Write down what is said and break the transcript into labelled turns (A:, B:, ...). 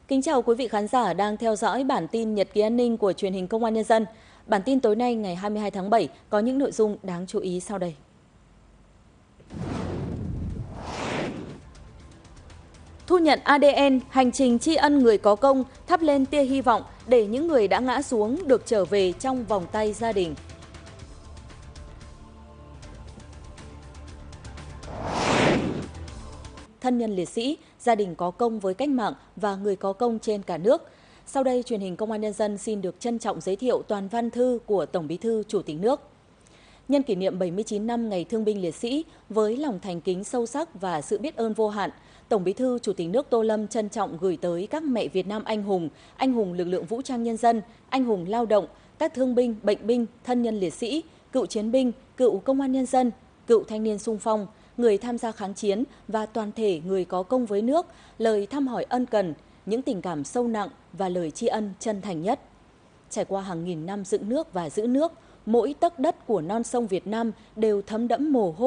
A: Kính chào quý vị khán giả đang theo dõi bản tin Nhật ký an ninh của truyền hình Công an Nhân dân. Bản tin tối nay ngày 22 tháng 7 có những nội dung đáng chú ý sau đây. Thu nhận ADN, hành trình tri ân người có công, thắp lên tia hy vọng để những người đã ngã xuống được trở về trong vòng tay gia đình. Thân nhân liệt sĩ, gia đình có công với cách mạng và người có công trên cả nước. Sau đây, truyền hình Công an Nhân dân xin được trân trọng giới thiệu toàn văn thư của Tổng Bí thư Chủ tịch nước. Nhân kỷ niệm 79 năm Ngày Thương binh Liệt sĩ, với lòng thành kính sâu sắc và sự biết ơn vô hạn, Tổng Bí thư Chủ tịch nước Tô Lâm trân trọng gửi tới các mẹ Việt Nam anh hùng lực lượng vũ trang nhân dân, anh hùng lao động, các thương binh, bệnh binh, thân nhân liệt sĩ, cựu chiến binh, cựu công an nhân dân, cựu thanh niên sung phong, người tham gia kháng chiến và toàn thể người có công với nước, lời thăm hỏi ân cần, những tình cảm sâu nặng và lời tri ân chân thành nhất. Trải qua hàng nghìn năm dựng nước và giữ nước, mỗi tấc đất của non sông Việt Nam đều thấm đẫm mồ hôi.